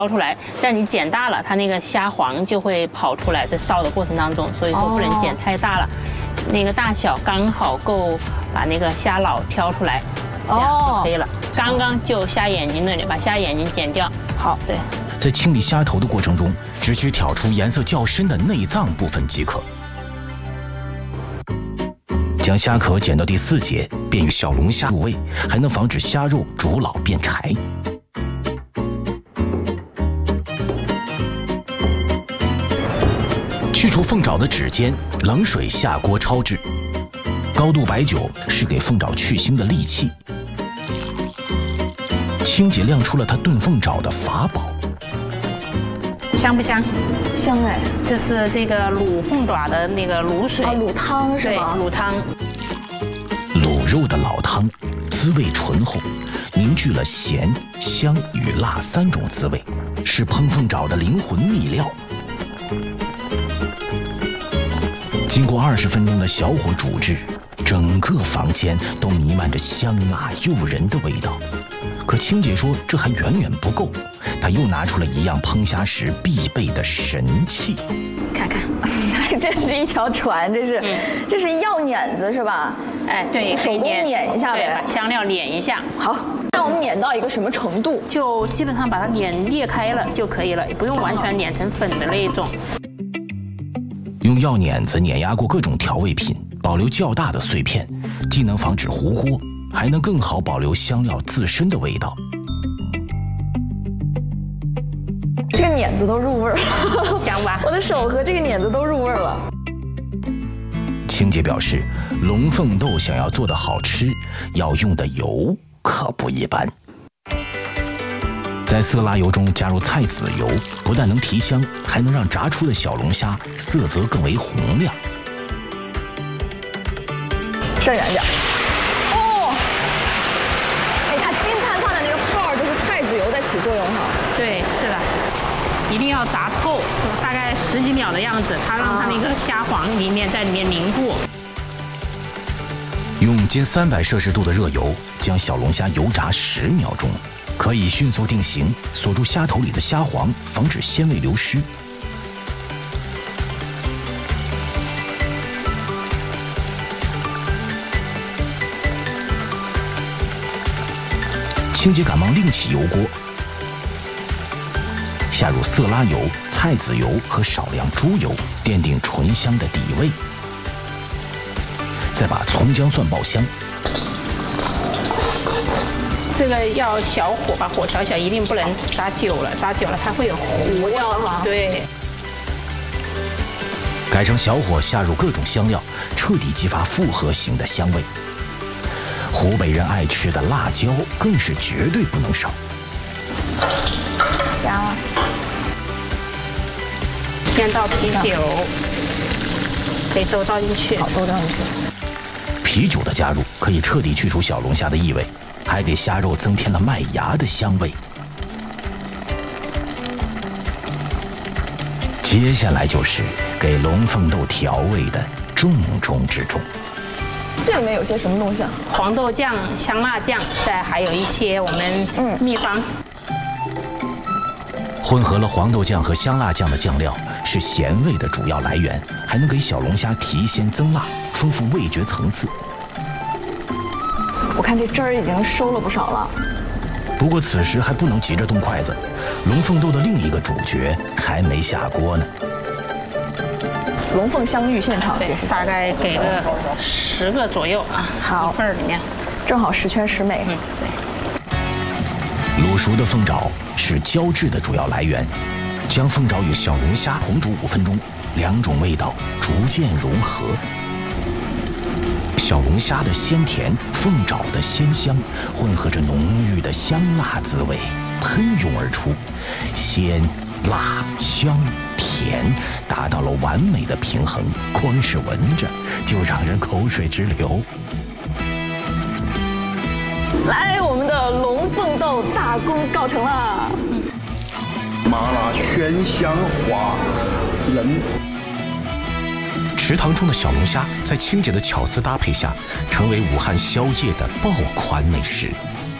烧出来，但你剪大了，它那个虾黄就会跑出来，在烧的过程当中，所以说不能剪太大了，那个大小刚好够把那个虾脑挑出来，这样就可以了。刚刚就虾眼睛那里，把虾眼睛剪掉。好，对。 在清理虾头的过程中，只需挑出颜色较深的内脏部分即可。将虾壳剪到第4节，便于小龙虾入味，还能防止虾肉煮老变柴。去除凤爪的指尖，冷水下锅焯制。高度白酒是给凤爪去腥的利器。清姐亮出了她炖凤爪的法宝。 香不香？ 香哎！ 这是这个卤凤爪的那个卤水， 卤汤是吗？ 对，卤汤。 卤肉的老汤，滋味醇厚，凝聚了咸、香与辣3种滋味，是烹凤爪的灵魂秘料。经过20分钟的小火煮制，整个房间都弥漫着香辣诱人的味道。可清姐说这还远远不够，她又拿出了一样烹虾时必备的神器。 看看， 这是一条船，这是药碾子是吧？ 哎，对， 手工碾一下呗， 把香料碾一下。 好，那我们碾到一个什么程度？ 就基本上把它碾裂开了就可以了，也不用完全碾成粉的那一种。 用药碾子碾压过各种调味品，保留较大的碎片，既能防止糊锅，还能更好保留香料自身的味道。 这个碾子都入味了， 香吧？ 我的手和这个碾子都入味了。 清姐表示，龙凤豆想要做得好吃，要用的油可不一般。在色拉油中加入菜籽油，不但能提香，还能让炸出的小龙虾色泽更为红亮。 站远点。哦，哎，它金灿灿的那个泡就是菜籽油在起作用哈。 对，是的，一定要炸透，大概10几秒的样子，它让它那个虾黄在里面凝固。 用近300摄氏度的热油将小龙虾油炸10秒钟。可以迅速定型，锁住虾头里的虾黄，防止鲜味流失。清洁赶忙另起油锅，下入色拉油、菜籽油和少量猪油，奠定醇香的底味。再把葱姜蒜爆香。 这个要小火，把火调小，一定不能炸久了，炸久了它会有糊掉嘛。对。 改成小火，下入各种香料，彻底激发复合型的香味。湖北人爱吃的辣椒更是绝对不能少。 香啊！ 先倒啤酒，可以都倒进去。 好，都倒进去。 啤酒的加入可以彻底去除小龙虾的异味。还给虾肉增添了麦芽的香味。接下来就是给龙凤豆调味的重中之重。 这里面有些什么东西啊？ 黄豆酱、香辣酱，再还有一些我们秘方。 混合了黄豆酱和香辣酱的酱料是咸味的主要来源，还能给小龙虾提鲜增辣，丰富味觉层次。 我看这汁儿已经收了不少了。 不过此时还不能急着动筷子，龙凤豆的另一个主角还没下锅呢。 龙凤相遇现场， 对，大概给了10个左右啊， 好， 一份里面， 正好10全10美。 对。卤熟的凤爪是胶质的主要来源，将凤爪与小龙虾同煮5分钟，2种味道逐渐融合。小龙虾的鲜甜，凤爪的鲜香，混合着浓郁的香辣滋味，喷涌而出，鲜、辣、香、甜，达到了完美的平衡，光是闻着就让人口水直流。 来，我们的龙凤豆大功告成了。 麻辣鲜香滑嫩。 池塘中的小龙虾，在清姐的巧思搭配下，成为武汉宵夜的爆款美食。